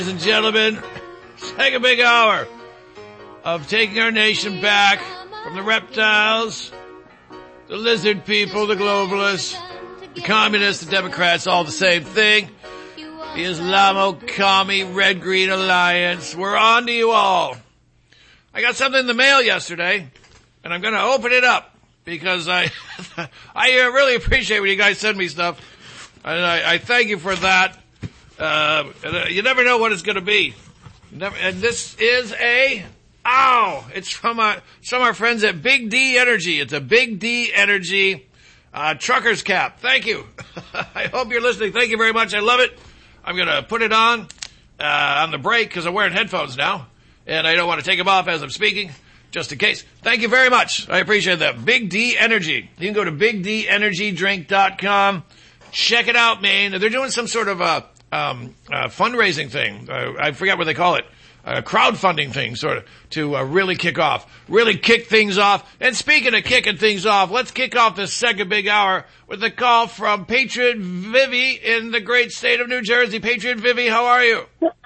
Ladies and gentlemen, second big hour of taking our nation back from the reptiles, the lizard people, the globalists, the communists, the Democrats, all the same thing. The Islamo-Commie Red-Green Alliance. We're on to you all. I got something in the mail yesterday, and I'm going to open it up because I really appreciate when you guys send me stuff, and I thank you for that. You never know what it's going to be. And this is it's from our friends at Big D Energy. It's a Big D Energy, trucker's cap. Thank you. I hope you're listening. Thank you very much. I love it. I'm going to put it on the break because I'm wearing headphones now. And I don't want to take them off as I'm speaking, just in case. Thank you very much. I appreciate that. Big D Energy. You can go to BigDEnergyDrink.com. Check it out, man. They're doing some sort of fundraising thing. I forget what they call it. Crowdfunding thing, sort of, to really kick things off. And speaking of kicking things off, let's kick off this second big hour with a call from Patriot Vivi in the great state of New Jersey. Patriot Vivi, how are you?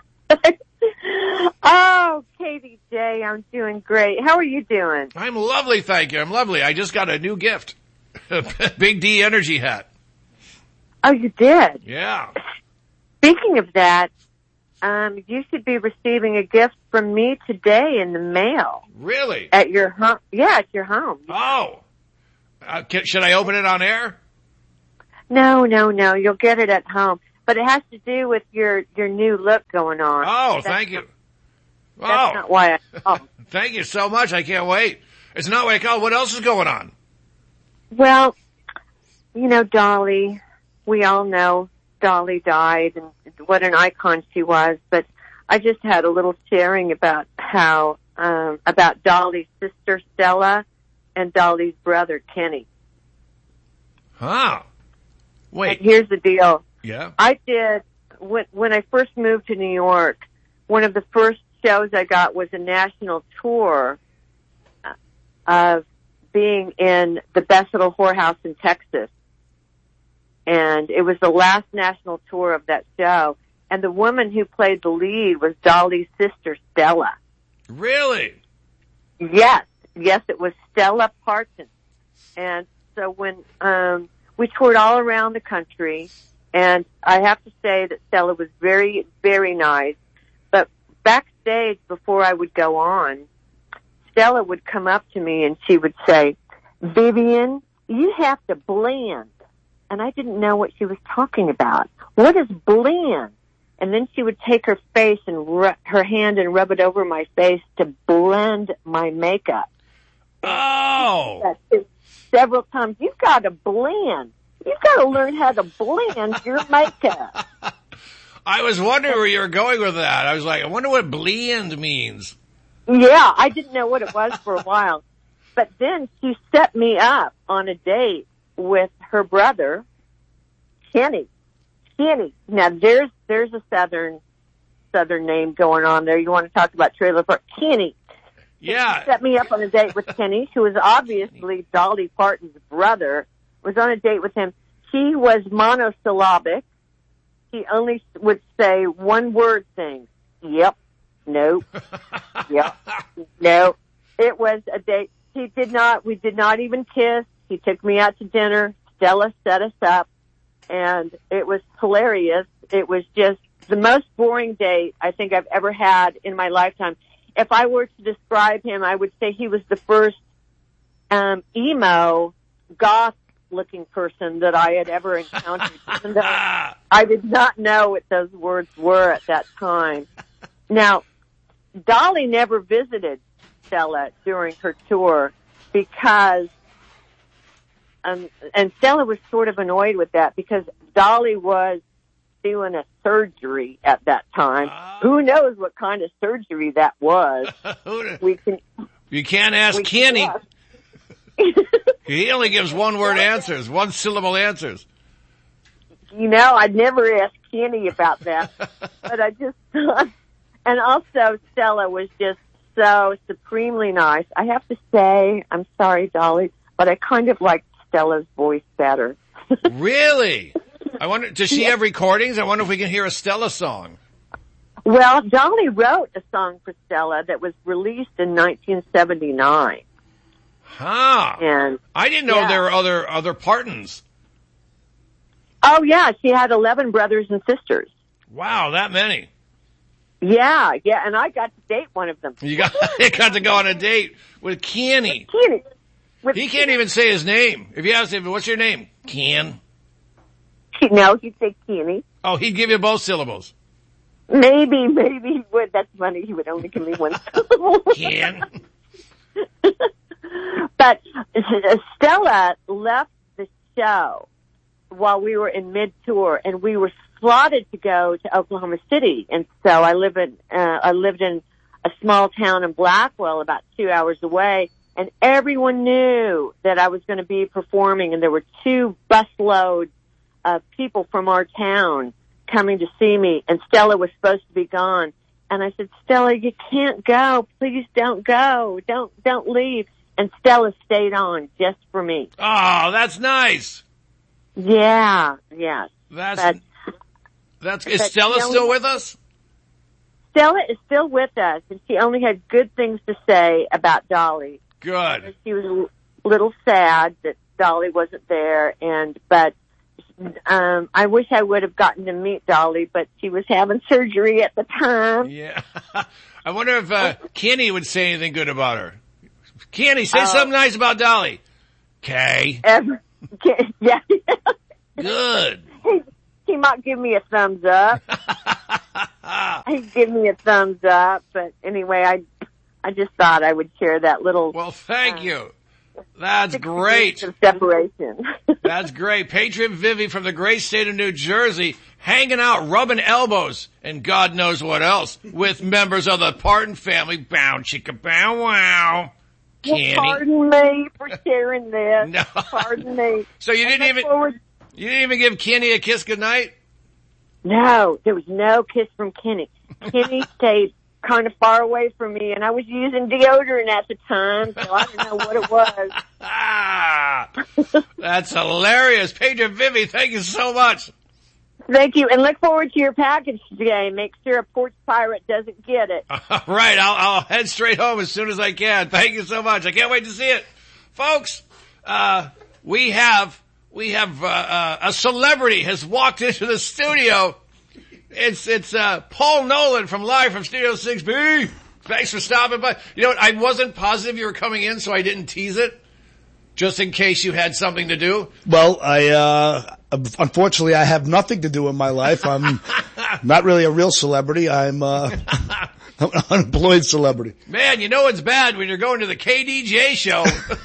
Oh, Katie J, I'm doing great. How are you doing? I'm lovely, thank you. I'm lovely. I just got a new gift. Big D Energy hat. Oh, you did? Yeah. Speaking of that, you should be receiving a gift from me today in the mail. Really? At your home. Yeah, at your home. Oh. Should I open it on air? No. You'll get it at home. But it has to do with your new look going on. Oh, thank you. That's not why I called. Thank you so much. I can't wait. It's not why I called. What else is going on? Well, Dolly, we all know Dolly died and what an icon she was, but I just had a little sharing about how, about Dolly's sister Stella and Dolly's brother Kenny. Huh. Wait. And here's the deal. Yeah. I did, when I first moved to New York, one of the first shows I got was a national tour of being in the Best Little Whorehouse in Texas. And it was the last national tour of that show. And the woman who played the lead was Dolly's sister, Stella. Really? Yes, it was Stella Parton. And so when we toured all around the country, and I have to say that Stella was very, very nice. But backstage, before I would go on, Stella would come up to me and she would say, "Vivian, you have to blend." And I didn't know what she was talking about. What is blend? And then she would take her face and her hand and rub it over my face to blend my makeup. Oh! Several times. You've got to blend. You've got to learn how to blend your makeup. I was wondering where you were going with that. I was like, I wonder what blend means. Yeah, I didn't know what it was for a while. But then she set me up on a date with her brother, Kenny. Now there's a southern name going on there. You want to talk about Trailer Park? Kenny. Yeah. She set me up on a date with Kenny, who was obviously Dolly Parton's brother. Was on a date with him. He was monosyllabic. He only would say one word things. Yep. Nope. Yep. No. It was a date. We did not even kiss. He took me out to dinner. Stella set us up, and it was hilarious. It was just the most boring date I think I've ever had in my lifetime. If I were to describe him, I would say he was the first emo, goth-looking person that I had ever encountered, even though I did not know what those words were at that time. Now, Dolly never visited Stella during her tour because and Stella was sort of annoyed with that because Dolly was doing a surgery at that time. Who knows what kind of surgery that was? You can't ask Kenny. He only gives one-word answers, one-syllable answers. I'd never ask Kenny about that, but I just thought. And also, Stella was just so supremely nice. I have to say, I'm sorry, Dolly, but I kind of liked Stella's voice better. Really? I wonder, does she have recordings? I wonder if we can hear a Stella song. Well, Dolly wrote a song for Stella that was released in 1979. Huh. And I didn't know there were other Partons. oh yeah, she had 11 brothers and sisters. Wow, that many. Yeah, and I got to date one of them. You got to go on a date with Kenny. Kenny. He can't even say his name. If you ask him, what's your name? Ken. No, he'd say Kenny. Oh, he'd give you both syllables. Maybe he would. That's funny. He would only give me one syllable. Ken. But Stella left the show while we were in mid-tour, and we were slotted to go to Oklahoma City. And so I lived in a small town in Blackwell, about 2 hours away, and everyone knew that I was going to be performing, and there were 2 busloads of people from our town coming to see me, and Stella was supposed to be gone. And I said, Stella, you can't go. Please don't go. Don't leave. And Stella stayed on just for me. Oh, that's nice. Yeah. Is Stella still with us? Stella is still with us, and she only had good things to say about Dolly. Good. She was a little sad that Dolly wasn't there, but I wish I would have gotten to meet Dolly, but she was having surgery at the time. Yeah. I wonder if Kenny would say anything good about her. Kenny, say something nice about Dolly. Okay. Yeah. Good. He might give me a thumbs up. He'd give me a thumbs up, but anyway, I just thought I would share that little. Well, thank you. That's great. Of separation. That's great. Patriot Vivi from the great state of New Jersey, hanging out, rubbing elbows, and God knows what else, with members of the Parton family. Bow, chicka, bow, wow. Kenny. Well, pardon me for sharing this. No. Pardon me. So you didn't even give Kenny a kiss goodnight? No, there was no kiss from Kenny. Kenny stayed kind of far away from me, and I was using deodorant at the time, so I didn't know what it was. That's hilarious. Patriot Vivi, thank you so much. Thank you, and look forward to your package today. Make sure a porch pirate doesn't get it. Right, I'll head straight home as soon as I can. Thank you so much. I can't wait to see it. Folks, we have a celebrity has walked into the studio. It's Paul Nolan from Live from Studio 6B. Thanks for stopping by. You know what? I wasn't positive you were coming in, so I didn't tease it, just in case you had something to do. Well, unfortunately, I have nothing to do in my life. I'm not really a real celebrity. I'm an unemployed celebrity. Man, you know it's bad when you're going to the KDJ show.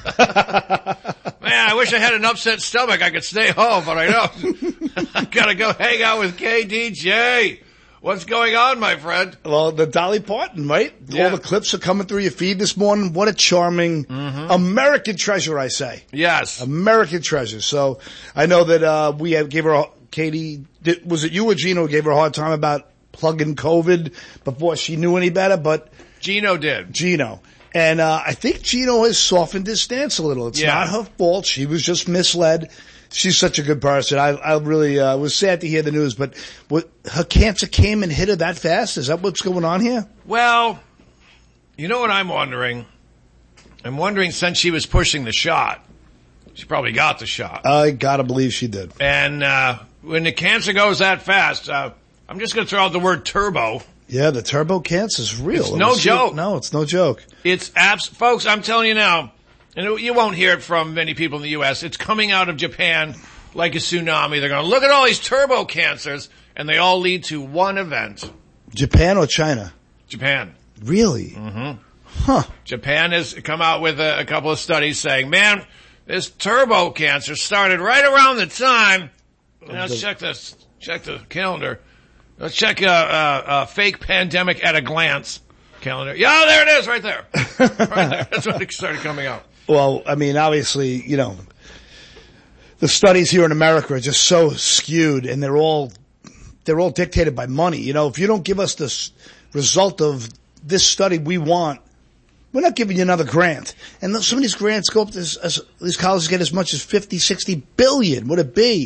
Man, I wish I had an upset stomach. I could stay home, but I don't. I gotta go hang out with KDJ. What's going on, my friend? Well, the Dolly Parton, right? Yeah. All the clips are coming through your feed this morning. What a charming American treasure, I say. Yes. American treasure. So I know that gave her, Katie, was it you or Gino who gave her a hard time about plugging COVID before she knew any better? But Gino did. Gino. And I think Gino has softened his stance a little. It's not her fault. She was just misled. She's such a good person. I really was sad to hear the news, but her cancer came and hit her that fast? Is that what's going on here? Well, you know what I'm wondering? I'm wondering, since she was pushing the shot, she probably got the shot. I gotta believe she did. And when the cancer goes that fast, I'm just going to throw out the word turbo. Yeah, the turbo cancer is real. It's no joke. No, it's no joke. It's folks, I'm telling you now, and you won't hear it from many people in the U.S., it's coming out of Japan like a tsunami. They're going to look at all these turbo cancers, and they all lead to one event. Japan or China? Japan. Really? Mm-hmm. Huh. Japan has come out with a couple of studies saying, man, this turbo cancer started right around the time. Let's check the calendar. Let's check a fake pandemic at a glance calendar. Yeah, there it is, right there. Right there. That's when it started coming out. Well, I mean, obviously, you know, the studies here in America are just so skewed, and they're all dictated by money. You know, if you don't give us this result of this study we want, we're not giving you another grant. And some of these grants go up to, these colleges get as much as 50, 60 billion. Would it be?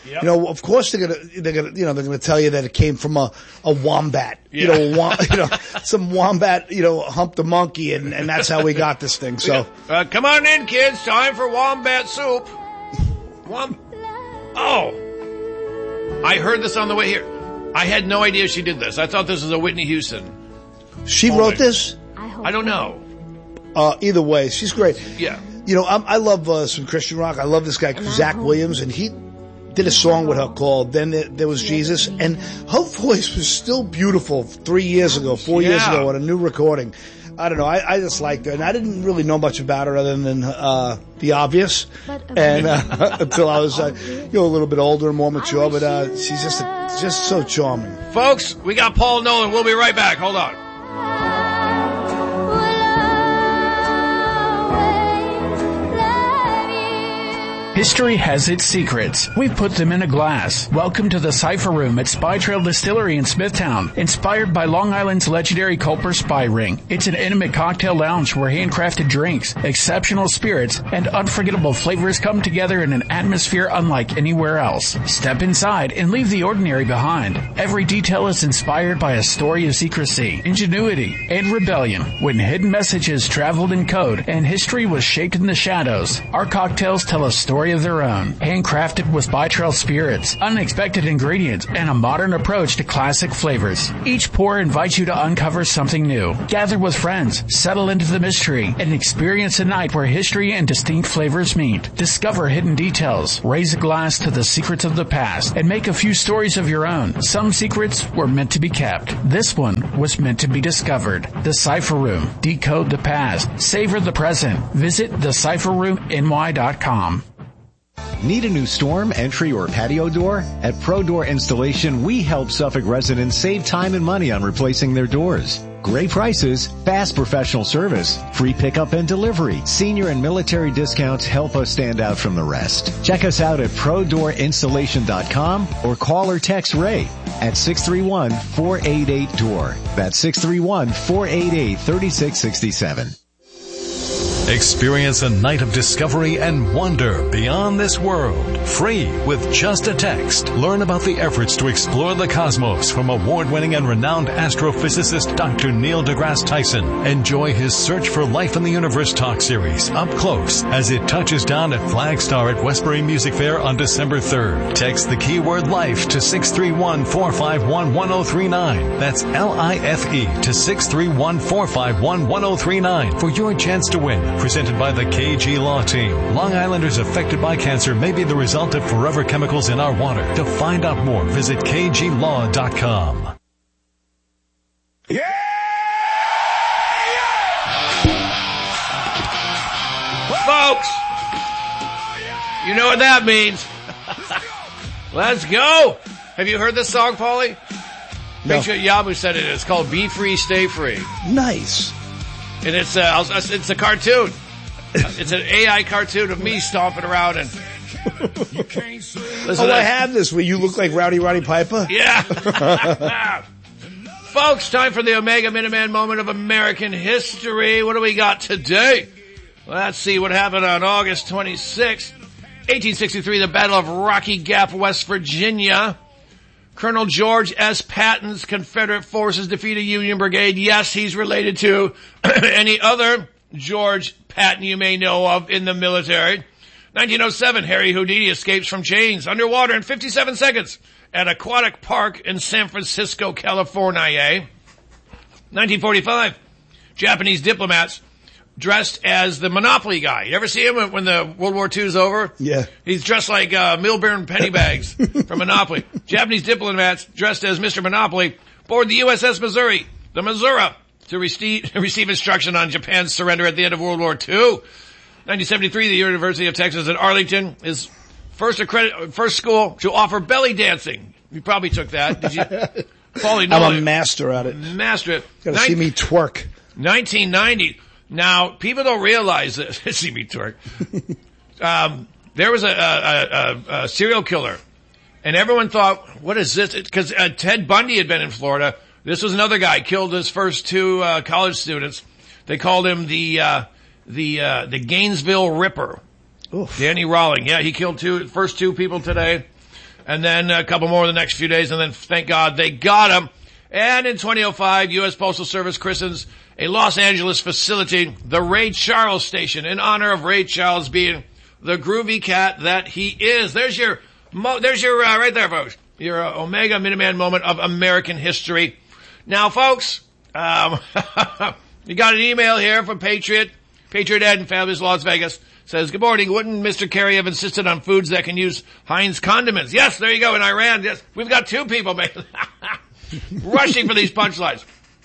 Yep. You know, of course they're gonna tell you that it came from a wombat. Yeah. You know, some wombat, humped a monkey and that's how we got this thing. So, come on in, kids. Time for wombat soup. I heard this on the way here. I had no idea she did this. I thought this was a Whitney Houston. She wrote this? I don't know. Either way, she's great. Yeah. I love some Christian rock. I love this guy, Zach Williams, and he did a song with her called Then There Was Jesus, and her voice was still beautiful 4 years ago on a new recording. I don't know. I just liked her, and I didn't really know much about her other than the obvious, and until I was a little bit older and more mature. But she's just so charming. Folks, we got Paul Nolan. We'll be right back. Hold on. History has its secrets. We've put them in a glass. Welcome to the Cypher Room at Spy Trail Distillery in Smithtown. Inspired by Long Island's legendary Culper Spy Ring. It's an intimate cocktail lounge where handcrafted drinks, exceptional spirits, and unforgettable flavors come together in an atmosphere unlike anywhere else. Step inside and leave the ordinary behind. Every detail is inspired by a story of secrecy, ingenuity, and rebellion. When hidden messages traveled in code and history was shaped in the shadows, our cocktails tell a story of their own. Handcrafted with Spy Trail spirits, unexpected ingredients, and a modern approach to classic flavors. Each pour invites you to uncover something new. Gather with friends, settle into the mystery, and experience a night where history and distinct flavors meet. Discover hidden details, raise a glass to the secrets of the past, and make a few stories of your own. Some secrets were meant to be kept. This one was meant to be discovered. The Cypher Room. Decode the past. Savor the present. Visit thecypherroomny.com. Need a new storm, entry, or patio door? At Pro Door Installation, we help Suffolk residents save time and money on replacing their doors. Great prices, fast professional service, free pickup and delivery. Senior and military discounts help us stand out from the rest. Check us out at ProDoorInstallation.com or call or text Ray at 631-488-DOOR. That's 631-488-3667. Experience a night of discovery and wonder beyond this world. Free with just a text. Learn about the efforts to explore the cosmos from award-winning and renowned astrophysicist Dr. Neil deGrasse Tyson. Enjoy his Search for Life in the Universe talk series up close as it touches down at Flagstar at Westbury Music Fair on December 3rd. Text the keyword LIFE to 631-451-1039. That's LIFE to 631-451-1039 for your chance to win. Presented by the KG Law Team. Long Islanders affected by cancer may be the result of forever chemicals in our water. To find out more, visit kglaw.com. Yeah! Folks, you know what that means. Let's go. Have you heard this song, Paulie? No. Picture Yabu said it. It's called Be Free, Stay Free. Nice. And it's a cartoon. It's an AI cartoon of me stomping around and. I have this where you look like Rowdy Roddy Piper. Yeah. Folks, time for the Omega Minuteman moment of American history. What do we got today? Let's see what happened on August 26, 1863, the Battle of Rocky Gap, West Virginia. Colonel George S. Patton's Confederate forces defeat a Union brigade. Yes, he's related to any other George Patton you may know of in the military. 1907, Harry Houdini escapes from chains underwater in 57 seconds at Aquatic Park in San Francisco, California. 1945, Japanese diplomats dressed as the Monopoly guy. You ever see him when the World War II is over? Yeah. He's dressed like Milburn Pennybags from Monopoly. Japanese diplomats dressed as Mr. Monopoly board the USS Missouri, the Missouri, to receive instruction on Japan's surrender at the end of World War II. 1973, the University of Texas at Arlington is first school to offer belly dancing. You probably took that. Did you? Paulie, no, I'm a master at it. Master it. Gotta see me twerk. 1990. Now, people don't realize this. See me twerk. There was a serial killer, and everyone thought, what is this? Because Ted Bundy had been in Florida. This was another guy, killed his first two college students. They called him the Gainesville Ripper. Oof. Danny Rawling. Yeah, he killed first two people today. and then a couple more the next few days, and then thank God they got him. And in 2005, U.S. Postal Service christens a Los Angeles facility, the Ray Charles Station, in honor of Ray Charles being the groovy cat that he is. There's your right there, folks. Your Omega Minuteman moment of American history. Now, folks, you got an email here from Patriot Ed in Fabulous Las Vegas. Says, good morning. Wouldn't Mr. Kerry have insisted on foods that can use Heinz condiments? Yes, there you go. In Iran, yes, we've got two people rushing for these punchlines.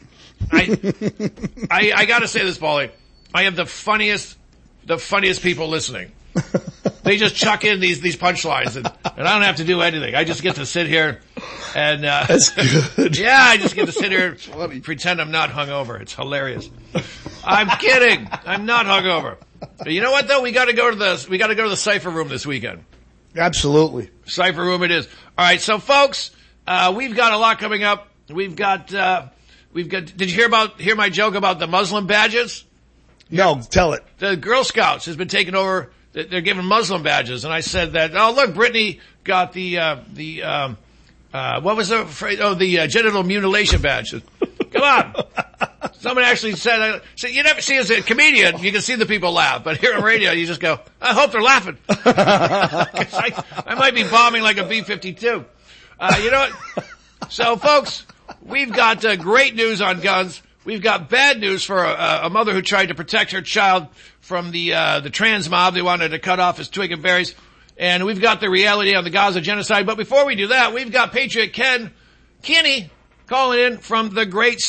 I gotta say this, Paulie. I have the funniest people listening. They just chuck in these punchlines and I don't have to do anything. I just get to sit here and, that's good. Yeah, I just get to sit here and pretend I'm not hungover. It's hilarious. I'm kidding. I'm not hungover. But you know what though? We gotta go to the Cypher Room this weekend. Absolutely. Cypher Room it is. Alright, so folks, we've got a lot coming up. We've got, did you hear my joke about the Muslim badges? No, tell it. The Girl Scouts has been taking over, they're giving Muslim badges, and I said that, oh look, Brittany got the what was the phrase? Oh, the genital mutilation badge. Come on. Someone actually said, so you never see as a comedian, you can see the people laugh, but here on radio, you just go, I hope they're laughing. 'Cause I might be bombing like a B-52. You know what? So folks, we've got great news on guns. We've got bad news for a mother who tried to protect her child from the trans mob. They wanted to cut off his twig and berries. And we've got the reality on the Gaza genocide. But before we do that, we've got Patriot Kenny calling in from the great